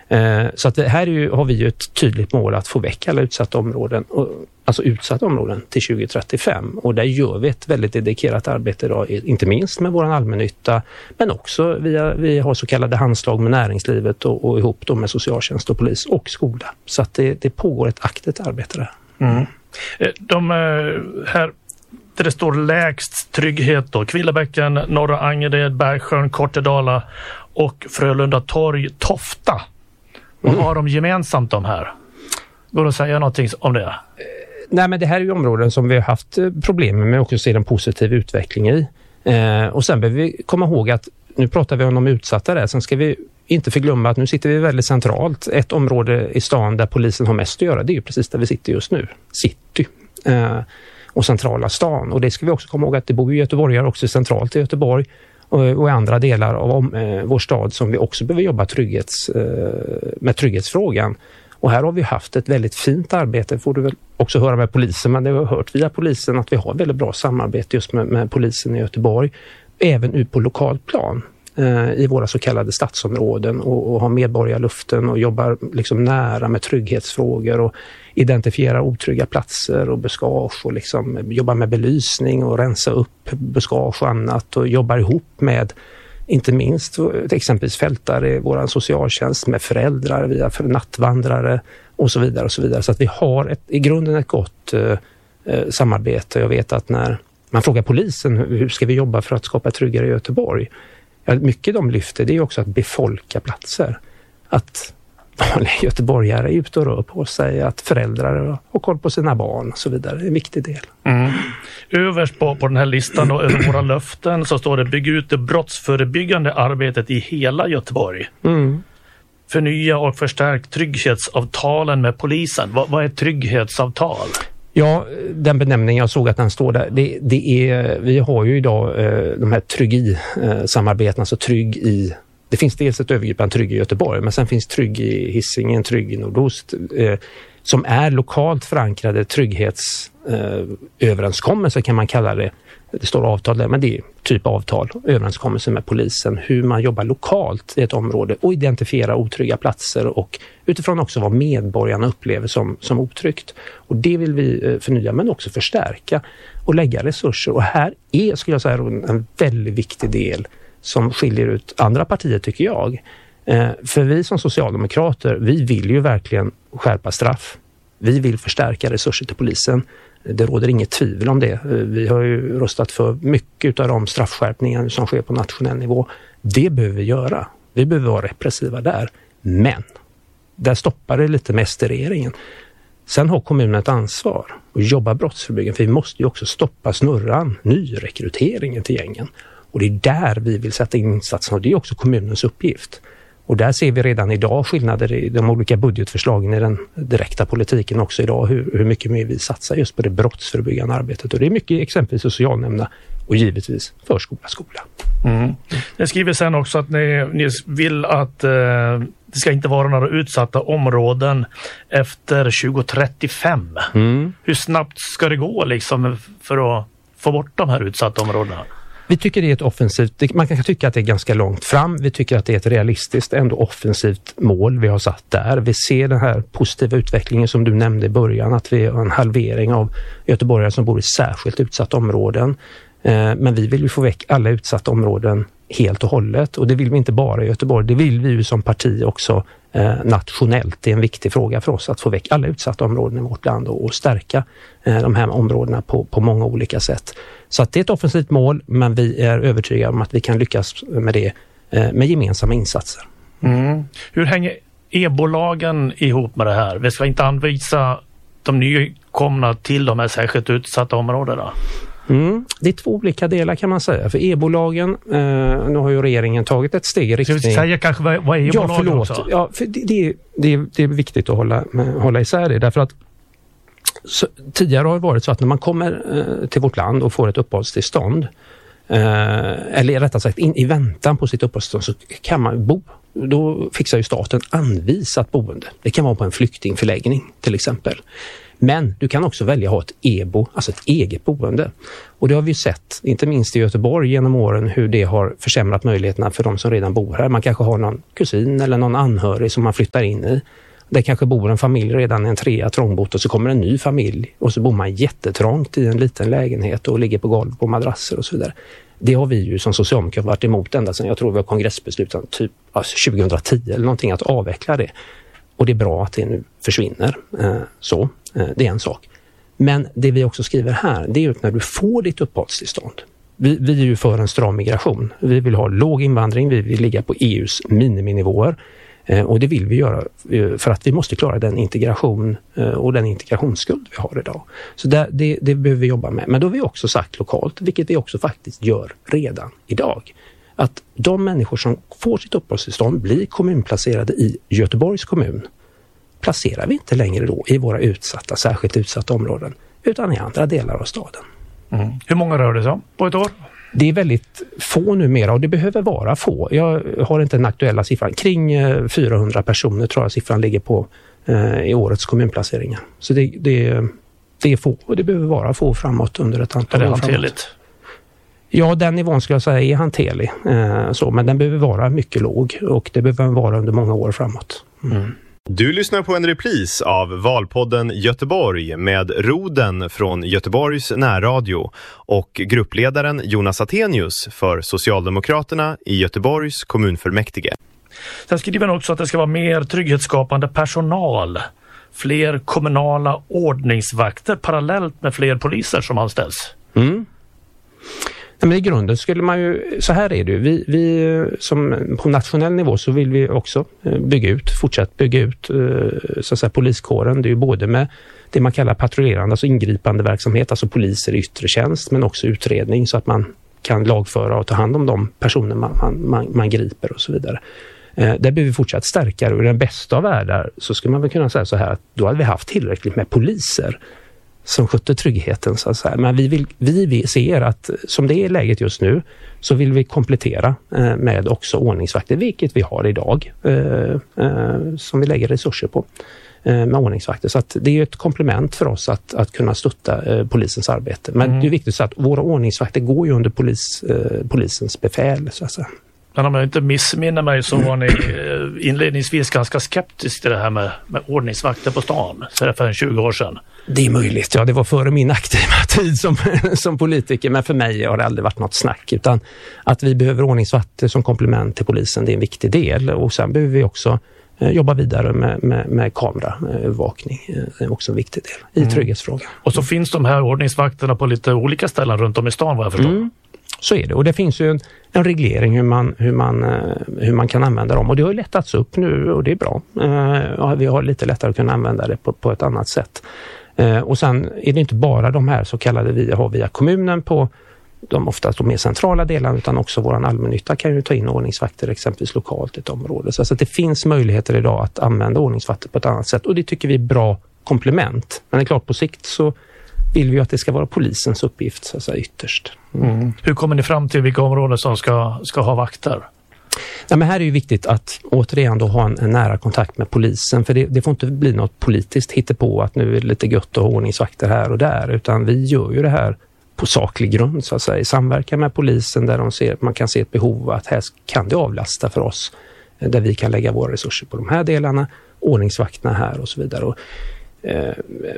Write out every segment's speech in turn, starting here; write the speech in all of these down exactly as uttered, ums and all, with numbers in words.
Eh, så att det här är ju, har vi ju ett tydligt mål att få väck alla utsatta områden, och, alltså utsatta områden till tjugo trettiofem. Och där gör vi ett väldigt dedikerat arbete idag, inte minst med vår allmännytta, men också via, vi har så kallade handslag med näringslivet och, och ihop då med socialtjänst och polis och skola. Så att det, det pågår ett aktivt arbete där. Mm. De här där det står lägst trygghet då, Kvillebäcken, Norra Angered, Bergsjön, Kortedala och Frölunda Torg, Tofta. Vad har de gemensamt de här? Går det att säga någonting om det? Nej, men det här är ju områden som vi har haft problem med, men också ser en positiv utveckling i. Eh, och sen behöver vi komma ihåg att nu pratar vi om de utsatta där, sen ska vi inte förglömma att nu sitter vi väldigt centralt. Ett område i stan där polisen har mest att göra, det är ju precis där vi sitter just nu. City. Eh, och centrala stan. Och det ska vi också komma ihåg att det bor ju göteborgare också centralt i Göteborg och, och i andra delar av om, eh, vår stad som vi också behöver jobba trygghets, eh, med trygghetsfrågan. Och här har vi haft ett väldigt fint arbete, får du väl också höra med polisen, men det har hört via polisen att vi har väldigt bra samarbete just med, med polisen i Göteborg, även ut på lokalt plan eh, i våra så kallade stadsområden, och, och har medborgarluften och jobbar liksom nära med trygghetsfrågor och identifiera otrygga platser och buskage och liksom jobbar med belysning och rensa upp buskage och annat, och jobbar ihop med inte minst exempelvis fältare, våran socialtjänst, med föräldrar via nattvandrare och så vidare och så vidare. Så att vi har ett, i grunden ett gott eh, samarbete. Jag vet att när man frågar polisen hur ska vi jobba för att skapa tryggare i Göteborg, ja, mycket de lyfter det är också att befolka platser. Att vanliga göteborgare är ute och rör på sig, att föräldrar har koll på sina barn och så vidare. Det är en viktig del. Mm. Överst på, på den här listan då, över våra löften så står det: bygg ut det brottsförebyggande arbetet i hela Göteborg. Mm. Förnya och förstärk trygghetsavtalen med polisen. Vad, vad är trygghetsavtal? Ja, den benämningen jag såg att den står där, det, det är, vi har ju idag eh, de här trygg i eh, samarbeten, alltså trygg i. Det finns dels ett övergripande trygg i Göteborg, men sen finns trygg i Hisingen, trygg i Nordost, eh, som är lokalt förankrade trygghetsöverenskommelser eh, kan man kalla det. Det står avtal där, men det är typ avtal, överenskommelser med polisen, hur man jobbar lokalt i ett område och identifiera otrygga platser och utifrån också vad medborgarna upplever som, som otryggt. Och det vill vi förnya, men också förstärka och lägga resurser. Och här är, skulle jag säga, en väldigt viktig del som skiljer ut andra partier, tycker jag. Eh, för vi som socialdemokrater, vi vill ju verkligen skärpa straff. Vi vill förstärka resurser till polisen. Det råder inget tvivel om det. Vi har ju röstat för mycket av de straffskärpningar som sker på nationell nivå. Det behöver vi göra. Vi behöver vara repressiva där. Men där stoppar det lite mest i regeringen. Sen har kommunen ett ansvar att jobba brottsförebyggande, för vi måste ju också stoppa snurran, nyrekryteringen till gängen. Och det är där vi vill sätta in insatserna, och det är också kommunens uppgift. Och där ser vi redan idag skillnader i de olika budgetförslagen i den direkta politiken också idag, hur, hur mycket mer vi satsar just på det brottsförebyggande arbetet. Och det är mycket exempelvis socialnämnderna och givetvis förskola, skola. Mm. Jag skriver sen också att ni, ni vill att eh, det ska inte vara några utsatta områden efter tjugo trettiofem. Mm. Hur snabbt ska det gå liksom för att få bort de här utsatta områdena? Vi tycker det är ett offensivt, man kan tycka att det är ganska långt fram. Vi tycker att det är ett realistiskt, ändå offensivt mål vi har satt där. Vi ser den här positiva utvecklingen som du nämnde i början, att vi har en halvering av göteborgare som bor i särskilt utsatta områden. Men vi vill ju få väck alla utsatta områden helt och hållet, och det vill vi inte bara i Göteborg, det vill vi ju som parti också nationellt. Det är en viktig fråga för oss att få väck alla utsatta områden i vårt land och stärka de här områdena på, på många olika sätt. Så att det är ett offensivt mål, men vi är övertygade om att vi kan lyckas med det med gemensamma insatser. Mm. Hur hänger e-bolagen ihop med det här? Vi ska inte anvisa de nykomna till de här särskilt utsatta områdena. Mm. Det är två olika delar kan man säga. För e-bolagen, eh, nu har ju regeringen tagit ett steg i riktning. Ska vi säga kanske vad, vad är e-bolagen ja, förlåt. också? Ja, för det, det, det, det är viktigt att hålla, hålla isär det. Därför att så, tidigare har det varit så att när man kommer eh, till vårt land och får ett uppehållstillstånd, eh, eller rättare sagt in, i väntan på sitt uppehållstillstånd, så kan man bo. Då fixar ju staten anvisat boende. Det kan vara på en flyktingförläggning till exempel. Men du kan också välja att ha ett E B O, alltså ett eget boende. Och det har vi sett, inte minst i Göteborg genom åren, hur det har försämrat möjligheterna för de som redan bor här. Man kanske har någon kusin eller någon anhörig som man flyttar in i. Det kanske bor en familj redan i en trea trångbott och så kommer en ny familj och så bor man jättetrångt i en liten lägenhet och ligger på golv på madrasser och så vidare. Det har vi ju som socialdemokrater varit emot ända sedan jag tror vi har kongressbeslutat typ alltså tjugohundratio eller någonting att avveckla det. Och det är bra att det nu försvinner. Så, det är en sak. Men det vi också skriver här, det är ju när du får ditt uppehållstillstånd. Vi, vi är ju för en stram migration. Vi vill ha låg invandring, vi vill ligga på E U:s miniminivåer. Och det vill vi göra för att vi måste klara den integration och den integrationsskuld vi har idag. Så det, det, det behöver vi jobba med. Men då har vi också sagt lokalt, vilket vi också faktiskt gör redan idag, att de människor som får sitt uppehållstillstånd blir kommunplacerade i Göteborgs kommun. Placerar vi inte längre då i våra utsatta, särskilt utsatta områden, utan i andra delar av staden. Mm. Hur många rör det sig om på ett år? Det är väldigt få numera och det behöver vara få. Jag har inte den aktuella siffran. Kring fyrahundra personer tror jag siffran ligger på eh, i årets kommunplaceringar. Så det, det, det är få och det behöver vara få framåt under ett antal år. Är det hanterligt? Ja, den nivån skulle jag säga är hanterlig. Eh, så, men den behöver vara mycket låg och det behöver vara under många år framåt. Mm. Mm. Du lyssnar på en repris av Valpodden Göteborg med Roden från Göteborgs närradio och gruppledaren Jonas Attenius för Socialdemokraterna i Göteborgs kommunfullmäktige. Sen skriver han också att det ska vara mer trygghetsskapande personal, fler kommunala ordningsvakter parallellt med fler poliser som anställs. Mm. Men i grunden skulle man ju, så här är det ju, vi, vi som på nationell nivå så vill vi också bygga ut, fortsätta bygga ut så att säga, poliskåren. Det är ju både med det man kallar patrullerande, alltså ingripande verksamhet, alltså poliser i yttre tjänst, men också utredning så att man kan lagföra och ta hand om de personer man, man, man, man griper och så vidare. Där behöver vi fortsatt stärka och i den bästa av världar så skulle man väl kunna säga så här att då hade vi haft tillräckligt med poliser som skötte tryggheten så att säga. Men vi, vill, vi ser att som det är läget just nu så vill vi komplettera eh, med också ordningsvakter, vilket vi har idag eh, eh, som vi lägger resurser på eh, med ordningsvakter. Så att det är ett komplement för oss att, att kunna stötta eh, polisens arbete. Men mm. det är viktigt så att våra ordningsvakter går ju under polis, eh, polisens befäl så att säga. Men om jag inte missminner mig så var ni inledningsvis ganska skeptisk till det här med, med ordningsvakter på stan, så det för tjugo år sedan. Det är möjligt, ja det var före min aktiva tid som, som politiker, men för mig har det aldrig varit något snack, utan att vi behöver ordningsvakter som komplement till polisen, det är en viktig del, och sen behöver vi också eh, jobba vidare med, med, med kameraövervakning, det är också en viktig del i mm. trygghetsfrågan. Och så mm. finns de här ordningsvakterna på lite olika ställen runt om i stan vad jag förstår. Mm. Så är det. Och det finns ju en, en reglering hur man, hur, man, hur man kan använda dem. Och det har ju lättats upp nu och det är bra. Uh, vi har lite lättare att kunna använda det på, på ett annat sätt. Uh, och sen är det inte bara de här så kallade vi har via kommunen på de oftast de mer centrala delarna, utan också våran allmännytta kan ju ta in ordningsvakter exempelvis lokalt i ett område. Så alltså, det finns möjligheter idag att använda ordningsvakter på ett annat sätt. Och det tycker vi är bra komplement. Men det är klart på sikt så vill vi att det ska vara polisens uppgift så att säga, ytterst. Mm. Mm. Hur kommer ni fram till vilka områden som ska, ska ha vakter? Ja, men här är ju viktigt att återigen då ha en, en nära kontakt med polisen, för det, det får inte bli något politiskt hittepå att nu är det lite gött att ha ordningsvakter här och där, utan vi gör ju det här på saklig grund så att säga, i samverkan med polisen där de ser, man kan se ett behov att här kan det avlasta för oss, där vi kan lägga våra resurser på de här delarna, ordningsvakterna här och så vidare. Och, eh,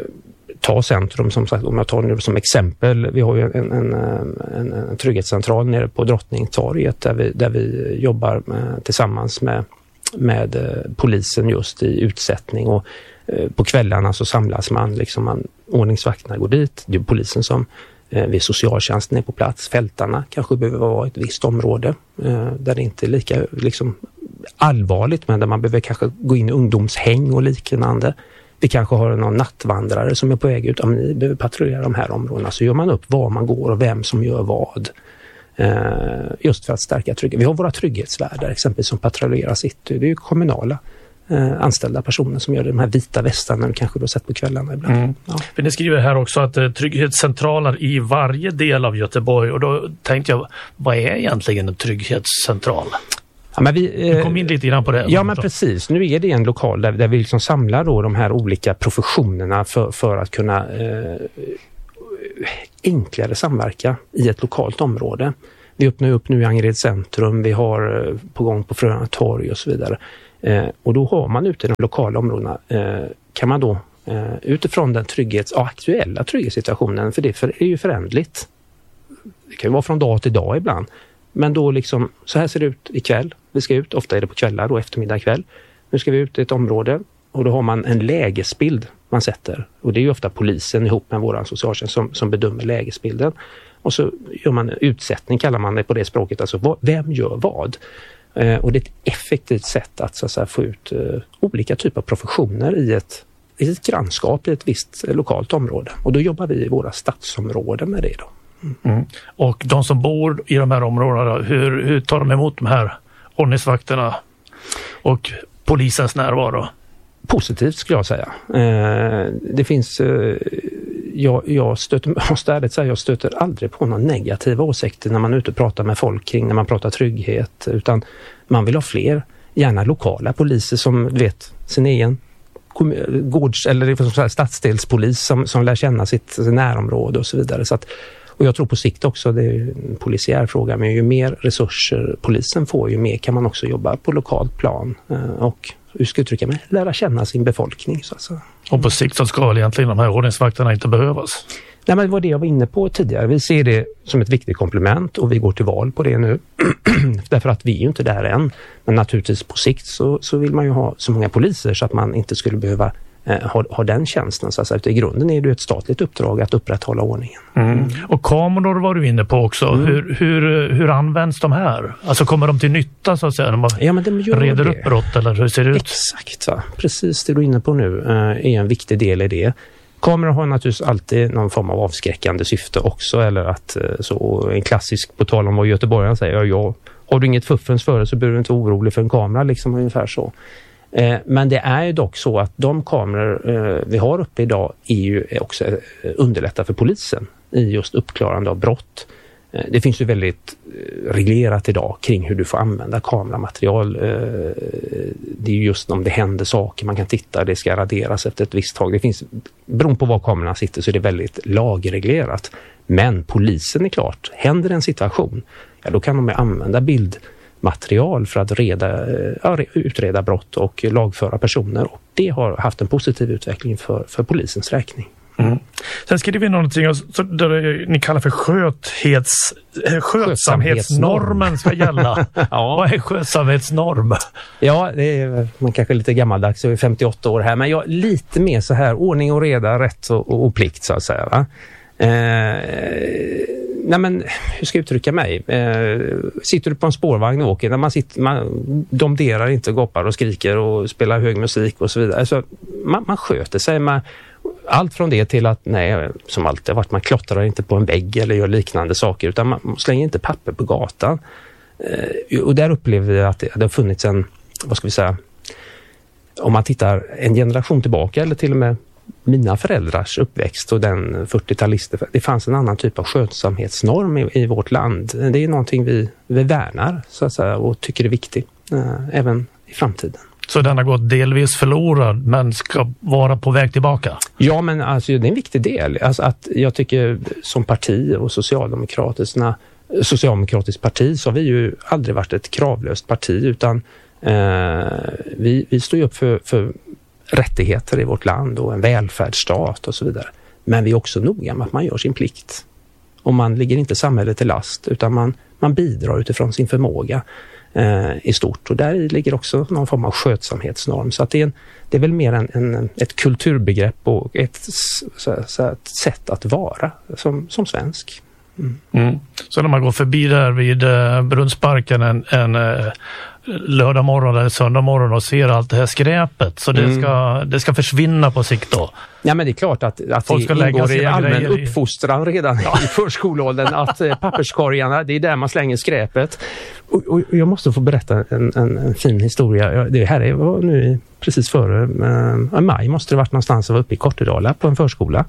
ta centrum som sagt, om jag tar nu som exempel, vi har ju en, en, en, en trygghetscentral nere på Drottningtorget där vi, där vi jobbar med, tillsammans med, med polisen just i utsättning, och eh, på kvällarna så samlas man, liksom man, ordningsvakterna går dit, det är polisen som eh, vid socialtjänsten är på plats, fältarna kanske behöver vara ett visst område eh, där det inte är lika liksom, allvarligt, men där man behöver kanske gå in i ungdomshäng och liknande. Vi kanske har någon nattvandrare som är på väg ut. Ja, men ni behöver patrullera de här områdena. Så gör man upp var man går och vem som gör vad. Eh, just för att stärka tryggheten. Vi har våra trygghetsvärdar exempelvis som patrullerar city. Det är ju kommunala eh, anställda personer som gör de här vita västarna. Kanske du har sett på kvällarna ibland. Mm. Ja. För ni skriver här också att eh, trygghetscentraler i varje del av Göteborg. Och då tänkte jag, vad är egentligen en trygghetscentral? Ja, men vi, du kom in lite grann på det. Ja, men precis. Nu är det en lokal där, där vi liksom samlar då de här olika professionerna för, för att kunna eh, enklare samverka i ett lokalt område. Vi öppnar upp nu i Angered centrum, vi har eh, på gång på Frölunda torg och så vidare. Eh, och då har man ute i de lokala områdena, eh, kan man då eh, utifrån den trygghets, ja, aktuella trygghetssituationen, för det för, är ju förändligt. Det kan ju vara från dag till dag ibland. Men då liksom, så här ser det ut ikväll. Vi ska ut, ofta är det på kvällar då, eftermiddag kväll. Nu ska vi ut i ett område och då har man en lägesbild man sätter. Och det är ju ofta polisen ihop med våran socialtjänst som, som bedömer lägesbilden. Och så gör man utsättning, kallar man det på det språket. Alltså vad, vem gör vad? Eh, och det är ett effektivt sätt att, så att säga, få ut eh, olika typer av professioner i ett, i ett grannskap, i ett visst eh, lokalt område. Och då jobbar vi i våra stadsområden med det då. Mm. Mm. Och de som bor i de här områdena, hur, hur tar de emot de här ordningsvakterna och polisens närvaro? Positivt skulle jag säga. Eh, det finns, eh, jag, jag stöter, måste ärligt säga, jag stöter aldrig på några negativa åsikter när man är ute och pratar med folk kring, när man pratar trygghet, utan man vill ha fler, gärna lokala poliser som vet sin egen gårds, eller det är stadsdelspolis som, som lär känna sitt närområde och så vidare. Så att, och jag tror på sikt också, det är en polisiär fråga, men ju mer resurser polisen får, ju mer kan man också jobba på lokalt plan och, hur ska jag uttrycka mig, lära känna sin befolkning. Så alltså. Och på sikt så ska egentligen de här ordningsvakterna inte behövas? Nej, men det var det jag var inne på tidigare. Vi ser det som ett viktigt komplement och vi går till val på det nu. Därför att vi är ju inte där än. Men naturligtvis på sikt så, så vill man ju ha så många poliser så att man inte skulle behöva eh, ha, ha den tjänsten. Så att i grunden är det ett statligt uppdrag att upprätthålla ordningen. Mm. Och kameror var du inne på också. Mm. Hur, hur, hur används de här? Alltså kommer de till nytta så att säga när man ja, men de gör reder det. upp brott, eller hur ser det ut? Exakt, va? Precis det du är inne på nu eh, är en viktig del i det. Kameror har naturligtvis alltid någon form av avskräckande syfte också, eller att så en klassisk, på tal om vad göteborgaren säger, ja, har du inget fuffens före så behöver du inte vara orolig för en kamera, liksom ungefär så. Eh, men det är ju dock så att de kameror eh, vi har uppe idag är ju också eh, underlättar för polisen i just uppklarande av brott. Eh, det finns ju väldigt eh, reglerat idag kring hur du får använda kameramaterial. Eh, det är ju just om det händer saker, man kan titta, det ska raderas efter ett visst tag. Det finns, beroende på var kamerorna sitter så är det väldigt lagreglerat. Men polisen är klart, händer en situation, ja, då kan de använda bildmaterial för att reda, ja, utreda brott och lagföra personer. Och det har haft en positiv utveckling för, för polisens räkning. Mm. Sen skriver vi någonting så där ni kallar för sköthets, skötsamhetsnormen ska gälla. Ja. Vad är skötsamhetsnorm? Ja, det är man kanske lite gammaldags, jag är femtioåtta år här, men jag lite mer så här ordning och reda, rätt och, och, och plikt så att säga, va? Eh, nej men, hur ska jag uttrycka mig? Eh, sitter du på en spårvagn och åker, när man sitter, man domderar inte, gapar och skriker och spelar hög musik och så vidare. Alltså, man, man sköter sig, man, allt från det till att, nej, som alltid har varit, man klottrar inte på en vägg eller gör liknande saker, utan man slänger inte papper på gatan. Eh, och där upplever vi att det, det har funnits en, vad ska vi säga, om man tittar en generation tillbaka eller till och med mina föräldrars uppväxt och den fyrtiotalister, det fanns en annan typ av skötsamhetsnorm i, i vårt land. Det är någonting vi, vi värnar så att säga, och tycker är viktigt eh, även i framtiden. Så den har gått delvis förlorad men ska vara på väg tillbaka? Ja, men alltså, det är en viktig del. Alltså, att jag tycker som parti och socialdemokraterna, socialdemokratiskt parti, så har vi ju aldrig varit ett kravlöst parti, utan eh, vi, vi står ju upp för, för rättigheter i vårt land och en välfärdsstat och så vidare. Men vi är också noga med att man gör sin plikt. Och man ligger inte samhället till last, utan man, man bidrar utifrån sin förmåga eh, i stort. Och där ligger också någon form av skötsamhetsnorm. Så att det, är en, det är väl mer en, en, ett kulturbegrepp och ett, så, så, ett sätt att vara som, som svensk. Mm. Mm. Så när man går förbi där vid eh, Brunnsparken en, en eh, lördag morgon eller söndag morgon och ser allt det här skräpet, så det, mm. ska, det ska försvinna på sikt då? Ja, men det är klart att, att det ingår i allmän uppfostran redan ja. i förskoleåldern att eh, papperskorgarna, det är där man slänger skräpet. Och, och jag måste få berätta en, en, en fin historia. Det här är nu precis före eh, maj måste det varit någonstans, jag var uppe i Kortedala på en förskola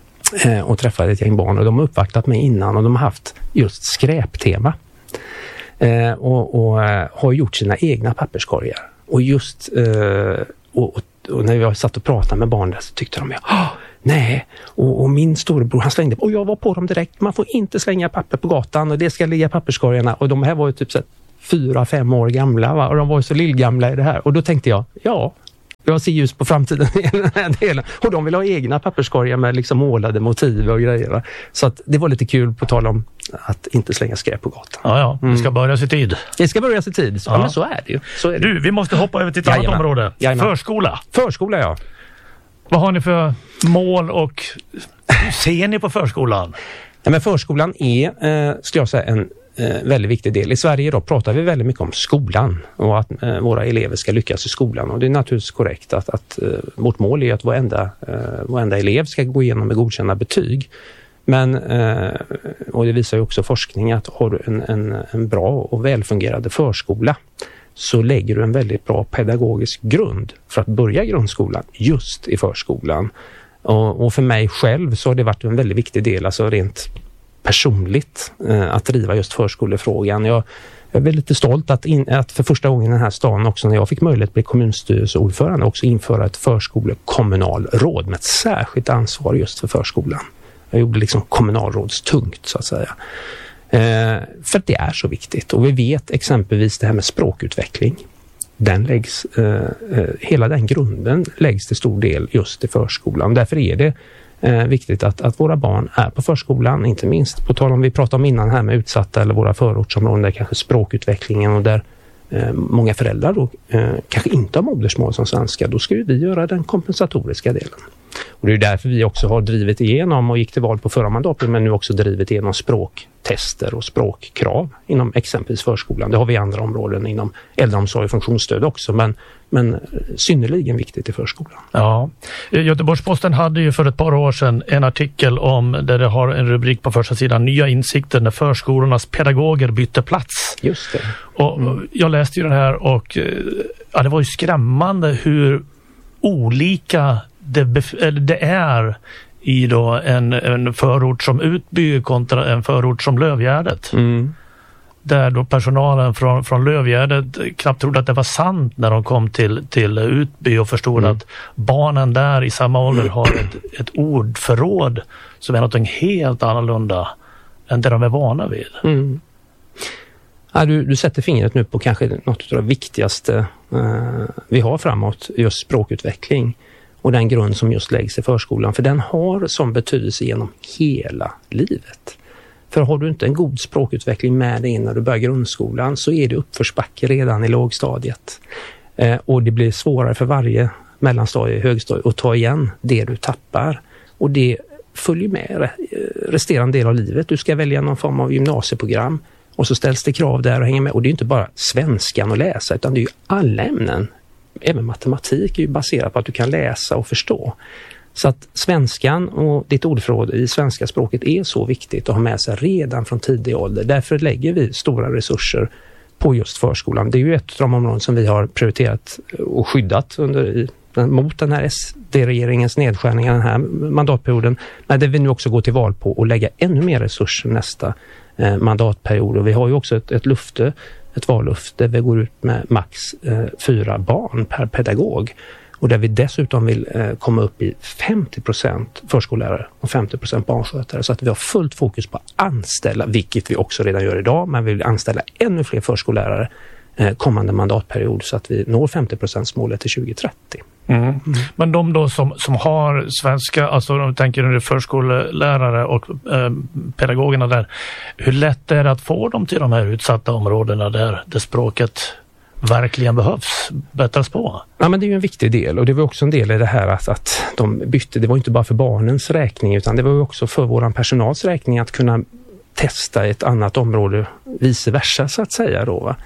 och träffade ett gäng barn och de har uppvaktat mig innan och de har haft just skräptema. Eh, och, och eh, har gjort sina egna papperskorgar. Och just eh, och, och, och när jag satt och pratade med barn där så tyckte de ja, nej, och, och min storebror han slängde, och jag var på dem direkt, man får inte slänga papper på gatan och det ska ligga i papperskorgarna, och de här var ju typ så fyra, fem år gamla, va? Och de var ju så lillgamla i det här, och då tänkte jag, ja, jag ser ljus på framtiden i den här delen. Och de vill ha egna papperskorgar med liksom målade motiv och grejer. Va? Så att det var lite kul på tal om att inte slänga skräp på gatan. Ja, ja. Mm. Det ska börja i tid. Det ska börja i tid. Ja, ja. Men så är det ju. Så är det. Du, vi måste hoppa över till ett Jajamän. annat område. Jajamän. Förskola. Förskola, ja. Vad har ni för mål och hur ser ni på förskolan? Ja, men förskolan är, eh, skulle jag säga, en eh, väldigt viktig del. I Sverige då pratar vi väldigt mycket om skolan och att eh, våra elever ska lyckas i skolan. Och det är naturligtvis korrekt att, att eh, vårt mål är att varenda, eh, varenda elev ska gå igenom med godkända betyg. Men, eh, och det visar ju också forskning, att har du en, en, en bra och välfungerande förskola så lägger du en väldigt bra pedagogisk grund för att börja grundskolan just i förskolan. Och, och för mig själv så har det varit en väldigt viktig del, alltså rent personligt, eh, att driva just förskolefrågan. Jag, jag är lite stolt att, in, att för första gången i den här stan också, när jag fick möjlighet att bli kommunstyrelseordförande, också införa ett förskolekommunalråd med ett särskilt ansvar just för förskolan. Jag gjorde liksom kommunalrådstungt så att säga. Eh, för det är så viktigt. Och vi vet exempelvis det här med språkutveckling. Den läggs, eh, hela den grunden läggs till stor del just i förskolan. Därför är det eh, viktigt att, att våra barn är på förskolan, inte minst på tal om vi pratade om innan här med utsatta eller våra förortsområden där kanske språkutvecklingen och där eh, många föräldrar då eh, kanske inte har modersmål som svenska, då ska ju vi göra den kompensatoriska delen. Och det är därför vi också har drivit igenom och gick till val på förra mandatperioden, men nu också drivit igenom språktester och språkkrav inom exempelvis förskolan. Det har vi i andra områden inom äldreomsorg och funktionsstöd också, men, men synnerligen viktigt i förskolan. Ja, Göteborgs-Posten hade ju för ett par år sedan en artikel om, där det har en rubrik på första sidan, nya insikter när förskolornas pedagoger bytte plats. Just det. Och mm. jag läste ju den här och ja, det var ju skrämmande hur olika det, bef- eller det är i då en, en förort som Utby kontra en förort som Lövgärdet. Mm. Där då personalen från, från Lövgärdet knappt trodde att det var sant när de kom till, till Utby och förstod mm. att barnen där i samma ålder har ett, ett ordförråd som är något helt annorlunda än det de är vana vid. Mm. Ja, du, du sätter fingret nu på kanske något av det viktigaste eh, vi har framåt, just språkutveckling. Och den grund som just läggs i förskolan. För den har som betydelse genom hela livet. För har du inte en god språkutveckling med dig när du börjar grundskolan, så är det uppförsbacke redan i lågstadiet. Eh, och det blir svårare för varje mellanstadie och högstadie att ta igen det du tappar. Och det följer med resterande del av livet. Du ska välja någon form av gymnasieprogram. Och så ställs det krav där och hänger med. Och det är inte bara svenskan att läsa, utan det är ju alla ämnen. Även matematik är ju baserat på att du kan läsa och förstå. Så att svenskan och ditt ordförråd i svenska språket är så viktigt att ha med sig redan från tidig ålder. Därför lägger vi stora resurser på just förskolan. Det är ju ett av de områden som vi har prioriterat och skyddat under, mot den här S D-regeringens nedskärningar den här mandatperioden. Men det vi nu också går till val på och lägga ännu mer resurser nästa eh, mandatperiod. Och vi har ju också ett, ett lufte ett vallöfte där vi går ut med max eh, fyra barn per pedagog. Och där vi dessutom vill eh, komma upp i femtio procent förskollärare och femtio procent barnskötare. Så att vi har fullt fokus på att anställa, vilket vi också redan gör idag, men vi vill anställa ännu fler förskollärare eh, kommande mandatperiod så att vi når femtio procent målet till tjugo trettio. Mm. Mm. Men de då som, som har svenska, alltså de tänker under förskollärare och eh, pedagogerna där, hur lätt är det att få dem till de här utsatta områdena där det språket verkligen behövs bättras på? Ja, men det är ju en viktig del, och det var också en del i det här att, att de bytte, det var inte bara för barnens räkning utan det var ju också för våran personals räkning att kunna testa ett annat område vice versa så att säga då, va?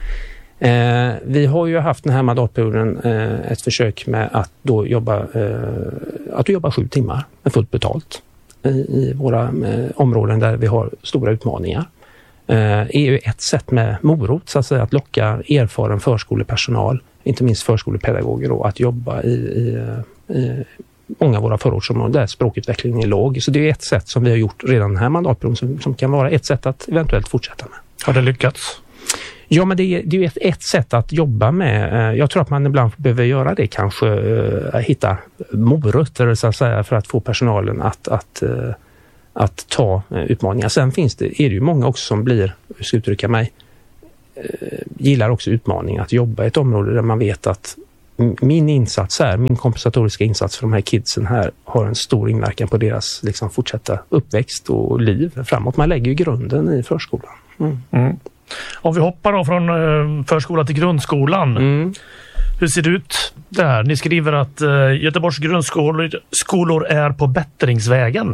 Eh, vi har ju haft den här mandatperioden eh, ett försök med att då jobba eh, att jobba sju timmar med fullt betalt i, i våra eh, områden där vi har stora utmaningar. Eh, är ju ett sätt med morot så att säga, att locka erfaren förskolepersonal, inte minst förskolepedagoger då, att jobba i, i, i många av våra förortsområden där språkutvecklingen är låg. Så det är ett sätt som vi har gjort redan den här mandatperioden som, som kan vara ett sätt att eventuellt fortsätta med. Har det lyckats? Ja, men det är, det är ett, ett sätt att jobba med. Jag tror att man ibland behöver göra det kanske, uh, hitta morötter så att säga, för att få personalen att, att, uh, att ta uh, utmaningar. Sen finns det, är det ju många också som blir, hur ska jag uttrycka mig, uh, gillar också utmaningar att jobba i ett område där man vet att min insats här, min kompensatoriska insats för de här kidsen här har en stor inverkan på deras liksom, fortsatta uppväxt och liv framåt. Man lägger ju grunden i förskolan. Mm. Mm. Om vi hoppar då från uh, förskola till grundskolan. Mm. Hur ser det ut där? Ni skriver att uh, Göteborgs grundskolor skolor är på bättringsvägen.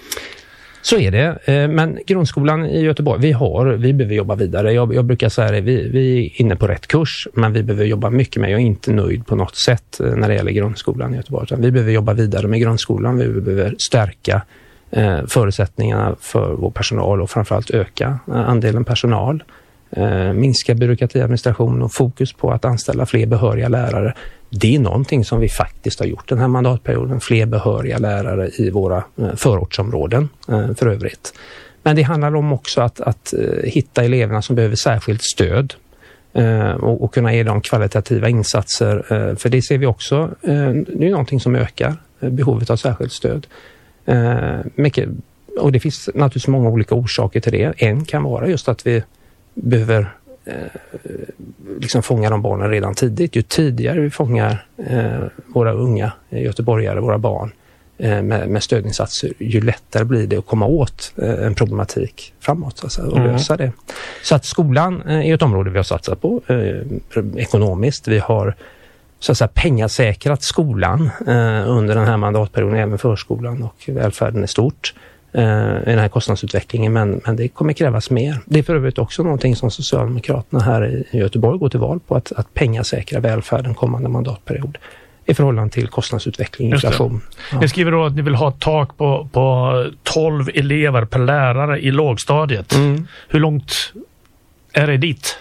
Så är det, men grundskolan i Göteborg, vi har, vi behöver jobba vidare. Jag, jag brukar säga det, vi, vi är inne på rätt kurs, men vi behöver jobba mycket med. Jag är inte nöjd på något sätt när det gäller grundskolan i Göteborg. Vi behöver jobba vidare med grundskolan, vi behöver stärka eh, förutsättningarna för vår personal och framförallt öka eh, andelen personal. Eh, minska byråkratiadministration och fokus på att anställa fler behöriga lärare. Det är någonting som vi faktiskt har gjort den här mandatperioden. Fler behöriga lärare i våra eh, förortsområden eh, för övrigt. Men det handlar om också att, att eh, hitta eleverna som behöver särskilt stöd eh, och, och kunna ge dem kvalitativa insatser. Eh, för det ser vi också, eh, det är någonting som ökar eh, behovet av särskilt stöd. Eh, mycket, och det finns naturligtvis många olika orsaker till det. En kan vara just att vi behöver eh, liksom fånga de barnen redan tidigt. Ju tidigare vi fångar eh, våra unga göteborgare, våra barn eh, med, med stödinsatser, ju lättare blir det att komma åt eh, en problematik framåt alltså, och mm. lösa det. Så att skolan eh, är ett område vi har satsat på eh, ekonomiskt. Vi har så att säga pengasäkrat skolan eh, under den här mandatperioden, även förskolan och välfärden är stort. i den här kostnadsutvecklingen, men, men det kommer krävas mer. Det är för övrigt också någonting som Socialdemokraterna här i Göteborg går till val på, att, att pengasäkra välfärden kommande mandatperiod i förhållande till kostnadsutveckling och inflation. Ja. Ni skriver då att ni vill ha ett tak på, på tolv elever per lärare i lågstadiet. Mm. Hur långt är det dit?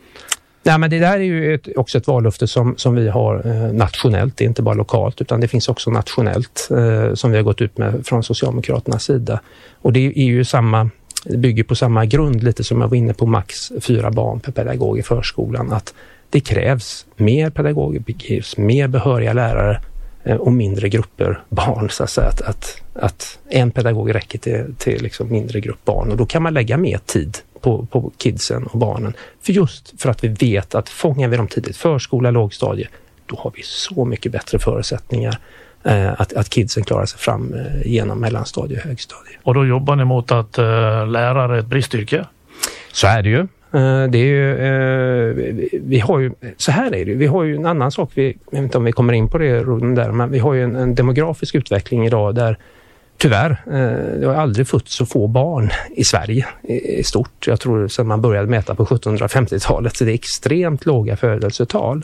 Nej, men det där är ju ett, också ett vallöfte som, som vi har eh, nationellt, det är inte bara lokalt utan det finns också nationellt eh, som vi har gått ut med från Socialdemokraternas sida. Och det är ju samma, det bygger på samma grund lite som jag var inne på, max fyra barn per pedagog i förskolan, att det krävs mer pedagoger, det krävs mer behöriga lärare eh, och mindre grupper barn, så att säga, att, att, att en pedagog räcker till, till liksom mindre grupp barn och då kan man lägga mer tid På, på kidsen och barnen. För just för att vi vet att fångar vi dem tidigt, förskola, lågstadie, då har vi så mycket bättre förutsättningar eh, att, att kidsen klarar sig fram eh, genom mellanstadie och högstadie. Och då jobbar ni mot att eh, lärare är ett bristyrke? Så är det ju. Eh, det är ju eh, vi, vi har ju, så här är det ju. Vi har ju en annan sak, vi, jag vet inte om vi kommer in på det där, men vi har ju en, en demografisk utveckling idag där tyvärr, det har aldrig fötts så få barn i Sverige i stort. Jag tror sedan man började mäta på sjuttonhundrafemtiotalet, så det är extremt låga födelsetal.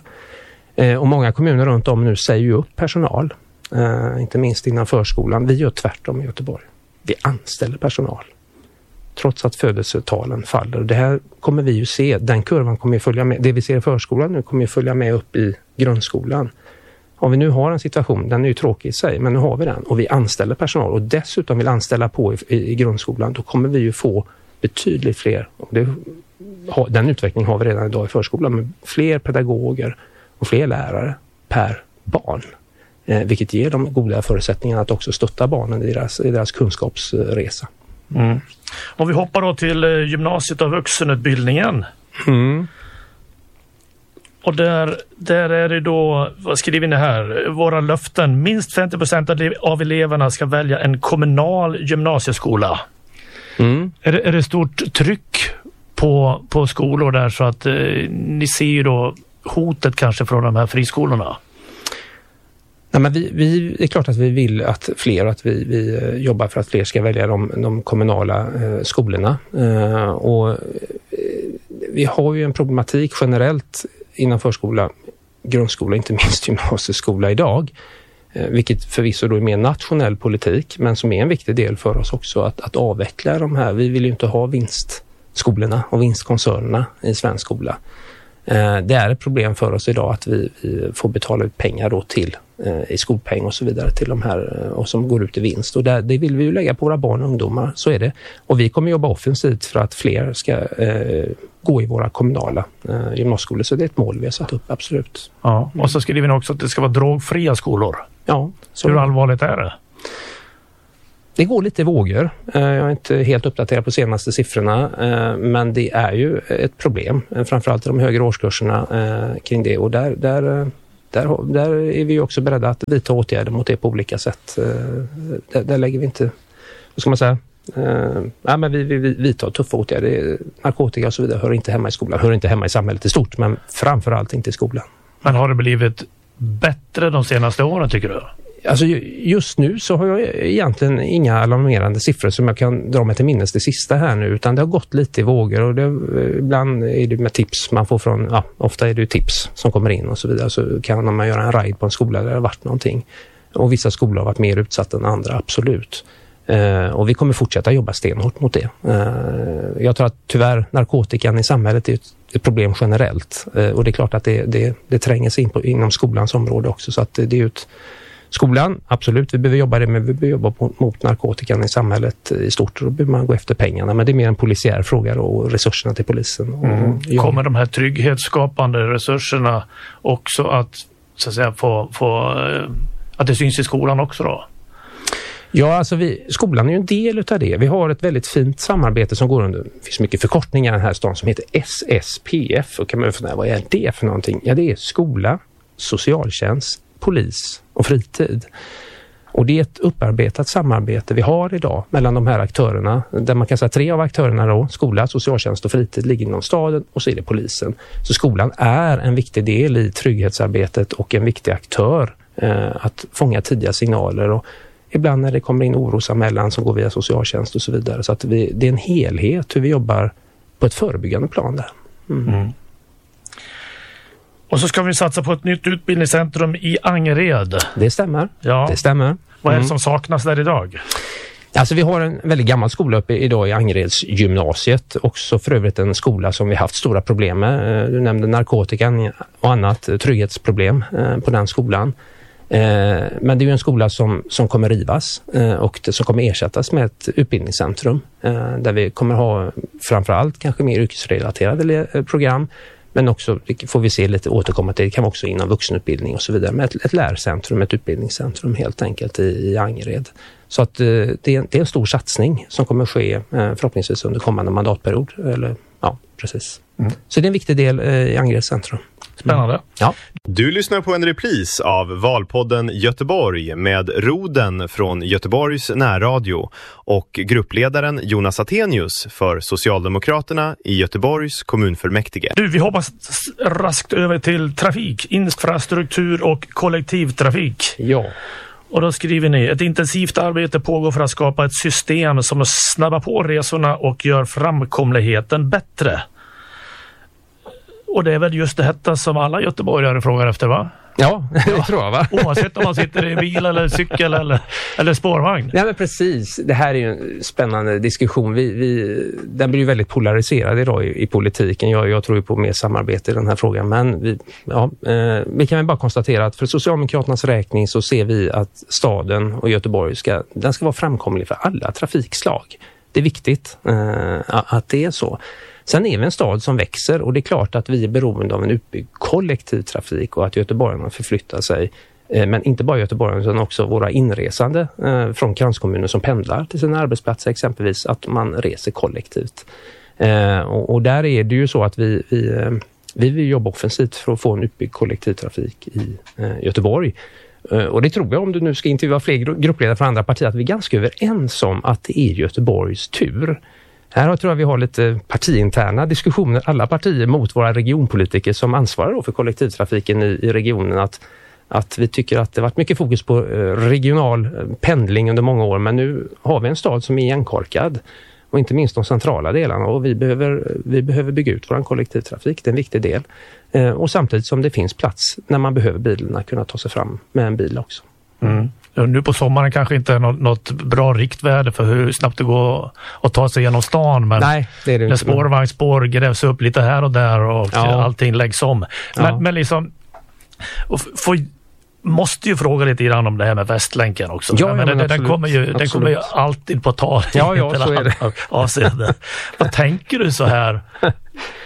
Och många kommuner runt om nu säger ju upp personal, inte minst innan förskolan. Vi gör tvärtom i Göteborg. Vi anställer personal, trots att födelsetalen faller. Det här kommer vi ju se, den kurvan kommer ju följa med. Det vi ser i förskolan nu kommer ju följa med upp i grundskolan. Om vi nu har en situation, den är ju tråkig i sig, men nu har vi den och vi anställer personal och dessutom vill anställa på i, i, i grundskolan, då kommer vi ju få betydligt fler, och det, den utvecklingen har vi redan idag i förskolan, med fler pedagoger och fler lärare per barn, eh, vilket ger dem goda förutsättningar att också stötta barnen i deras, i deras kunskapsresa. Mm. Om vi hoppar då till gymnasiet och vuxenutbildningen. Mm. Och där, där är det då, vad skriver ni här? Våra löften. Minst femtio procent av eleverna ska välja en kommunal gymnasieskola. Mm. Är, det, är det stort tryck på, på skolor där, så att eh, ni ser ju då hotet kanske från de här friskolorna? Nej, men vi, vi, det är klart att vi vill att fler, att vi, vi jobbar för att fler ska välja de, de kommunala eh, skolorna. Eh, och eh, vi har ju en problematik generellt inom förskola, grundskola, inte minst gymnasieskola idag, eh, vilket förvisso då är mer nationell politik, men som är en viktig del för oss också att, att avveckla de här. Vi vill ju inte ha vinstskolorna och vinstkoncernerna i svensk skola. Eh, det är ett problem för oss idag att vi, vi får betala ut pengar då till eh, i skolpeng och så vidare till de här eh, och som går ut i vinst, och där, det vill vi ju lägga på våra barn och ungdomar, så är det. Och vi kommer jobba offensivt för att fler ska eh, gå i våra kommunala eh, gymnasieskolor. Så det är ett mål vi har satt upp, absolut. Ja, och så skriver ni också att det ska vara drogfria skolor. Ja. Så hur allvarligt är det? Det går lite i vågor. Jag är inte helt uppdaterad på senaste siffrorna, men det är ju ett problem, framförallt i de högre årskurserna kring det. Och där, där, där, där är vi också beredda att vidta åtgärder mot det på olika sätt. Där, där lägger vi inte, vad ska man säga, ja, men vi, vi, vi vidtar tuffa åtgärder. Narkotika och så vidare hör inte hemma i skolan, hör inte hemma i samhället i stort, men framförallt inte i skolan. Men har det blivit bättre de senaste åren, tycker du? Alltså just nu så har jag egentligen inga alarmerande siffror som jag kan dra mig till minnes det sista här nu, utan det har gått lite i vågor, och det, ibland är det med tips man får från, ja, ofta är det tips som kommer in och så vidare, så kan man göra en ride på en skola där det har varit någonting. Och vissa skolor har varit mer utsatta än andra, absolut. Eh, och vi kommer fortsätta jobba stenhårt mot det. Eh, jag tror att tyvärr narkotikan i samhället är ett, ett problem generellt, eh, och det är klart att det, det, det tränger sig in på, inom skolans område också, så att det, det är ju ett skolan, absolut, vi behöver jobba det, men vi behöver jobba mot, mot narkotikan i samhället i stort, och då behöver man gå efter pengarna, men det är mer en polisiär fråga då, och resurserna till polisen. Mm. Ja. Kommer de här trygghetsskapande resurserna också att, så att säga, få, få, att det syns i skolan också då? Ja, alltså vi, skolan är ju en del utav det. Vi har ett väldigt fint samarbete som går under, det finns mycket förkortningar i den här stan som heter S S P F, och kan man fundera, vad är det för någonting? Ja, det är skola, socialtjänst, polis och fritid. Och det är ett upparbetat samarbete vi har idag mellan de här aktörerna, där man kan säga tre av aktörerna då, skola, socialtjänst och fritid, ligger inom staden, och så är det polisen. Så skolan är en viktig del i trygghetsarbetet och en viktig aktör eh, att fånga tidiga signaler, och ibland när det kommer in orosanmälan som går via socialtjänst och så vidare. Så att vi, det är en helhet hur vi jobbar på ett förebyggande plan där. Mm. Mm. Och så ska vi satsa på ett nytt utbildningscentrum i Angered. Det stämmer. Ja. Det stämmer. Vad är det Mm. som saknas där idag? Alltså vi har en väldigt gammal skola uppe idag i Angereds gymnasiet. Också för övrigt en skola som vi haft stora problem med. Du nämnde narkotikan och annat, trygghetsproblem på den skolan. Men det är ju en skola som, som kommer rivas och det, som kommer ersättas med ett utbildningscentrum. Där vi kommer ha framförallt kanske mer yrkesrelaterade program. Men också, det får vi se lite återkomma till, det kan vara också inom vuxenutbildning och så vidare. Med ett, ett lärcentrum, ett utbildningscentrum helt enkelt i, i Angered. Så att eh, det, är, det är en stor satsning som kommer ske eh, förhoppningsvis under kommande mandatperiod. Eller, ja, precis. Mm. Så det är en viktig del eh, i Angereds centrum. Spännande. Mm. Ja. Du lyssnar på en repris av Valpodden Göteborg med Roden från Göteborgs närradio och gruppledaren Jonas Attenius för Socialdemokraterna i Göteborgs kommunfullmäktige. Du, vi hoppas raskt över till trafik, infrastruktur och kollektivtrafik. Ja. Och då skriver ni, ett intensivt arbete pågår för att skapa ett system som snabbar på resorna och gör framkomligheten bättre. Och det är väl just detta som alla göteborgare frågar efter, va? Ja, det ja. tror jag, va? Oavsett om man sitter i bil eller cykel eller, eller spårvagn. Nej, men precis. Det här är ju en spännande diskussion. Vi, vi, den blir ju väldigt polariserad idag i, i politiken. Jag, jag tror ju på mer samarbete i den här frågan. Men vi, ja, eh, vi kan väl bara konstatera att för Socialdemokraternas räkning så ser vi att staden och Göteborg ska, den ska vara framkomlig för alla trafikslag. Det är viktigt eh, att det är så. Sen är vi en stad som växer och det är klart att vi är beroende av en utbyggd kollektivtrafik och att göteborgarna förflyttar sig. Men inte bara göteborgarna utan också våra inresande från kranskommuner som pendlar till sina arbetsplatser exempelvis, att man reser kollektivt. Och där är det ju så att vi, vi, vi vill jobba offensivt för att få en utbyggd kollektivtrafik i Göteborg. Och det tror jag, om du nu ska intervjua fler gruppledare från andra partier, att vi är ganska överens om att det är Göteborgs tur. Här tror jag vi har lite partiinterna diskussioner, alla partier mot våra regionpolitiker som ansvarar för kollektivtrafiken i, i regionen. Att, att vi tycker att det varit mycket fokus på regional pendling under många år, men nu har vi en stad som är igenkorkad. Och inte minst de centrala delarna. Och vi behöver, vi behöver bygga ut vår kollektivtrafik, det är en viktig del. Eh, och samtidigt som det finns plats när man behöver bilarna kunna ta sig fram med en bil också. Mm. Nu på sommaren kanske inte är något, något bra riktvärde för hur snabbt det går att ta sig genom stan. Men nej, det är det när inte. Spårvagnsspår grävs upp lite här och där och ja. allting läggs om. Men, ja. men liksom, och får, måste ju fråga lite grann om det här med Västlänken också. Ja, ja, men den, absolut, den, kommer ju, den kommer ju alltid på tal. Ja, ja, så är det. Avseende. Vad tänker du så här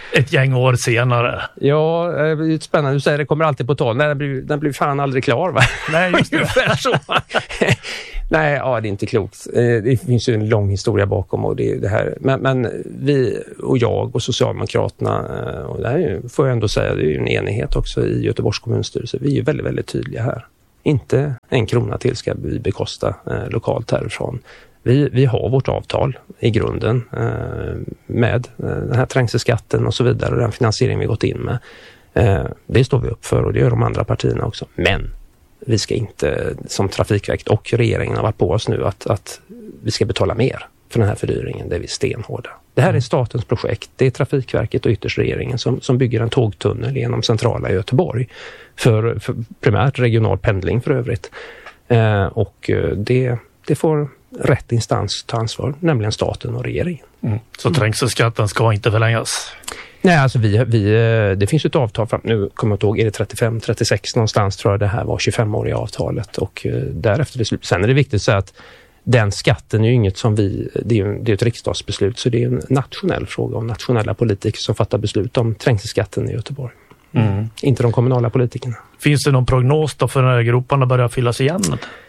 ett gäng år senare. Ja, det är spännande. Du säger det kommer alltid på tal. Nej, den blir, den blir fan aldrig klar, va? Nej, just det. så. Nej, ja, det är inte klokt. Det finns ju en lång historia bakom och det är det här. Men, men vi och jag och Socialdemokraterna, och det här får jag ändå säga, det är ju en enighet också i Göteborgs kommunstyrelse. Vi är ju väldigt, väldigt tydliga här. Inte en krona till ska vi bekosta eh, lokalt härifrån. Vi, vi har vårt avtal i grunden eh, med eh, den här trängselskatten och så vidare och den finansiering vi gått in med. Eh, det står vi upp för och det gör de andra partierna också. Men vi ska inte, som Trafikverket och regeringen har varit på oss nu, att, att vi ska betala mer för den här fördyringen. Det är vi stenhårda. Det här är statens projekt. Det är Trafikverket och ytterst regeringen som, som bygger en tågtunnel genom centrala Göteborg för, för primärt regional pendling för övrigt. Eh, och det, det får rätt instans ta ansvar, nämligen staten och regeringen. Mm. Så trängselskatten ska inte förlängas? Nej, alltså vi, vi, det finns ett avtal fram, nu kommer jag inte ihåg, är det trettiofem trettiossex någonstans tror jag det här var tjugofemåriga avtalet och därefter det slut. Sen är det viktigt att säga att den skatten är ju inget som vi, det är ju det är ett riksdagsbeslut så det är en nationell fråga om nationella politiker som fattar beslut om trängselskatten i Göteborg. Mm. Inte de kommunala politikerna. Finns det någon prognos då för när groparna börjar fyllas igen?